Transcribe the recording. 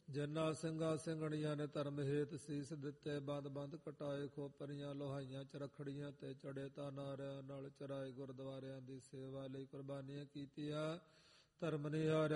ਜਿਨ੍ਹਾਂ ਸਿੰਘਾਂ ਸਿੰਘਣੀਆਂ ਨੇ ਧਰਮ ਹੇਤ ਸੀਸ ਦਿੱਤੇ, ਬੰਦ ਬੰਦ ਕਟਾਏ, ਖੋਪਰੀਆਂ ਲੋਹਾਈਆਂ ਚਰਖੜੀਆਂ ਤੇ ਚੜੇ, ਤਾਂ ਨਾਰਿਆਂ ਨਾਲ ਚਰਾਏ, ਗੁਰਦੁਆਰਿਆਂ ਦੀ ਸੇਵਾ ਲਈ ਕੁਰਬਾਨੀਆਂ ਕੀਤੀਆਂ, ਧਰਮ ਨਿਹਾਰਿਆ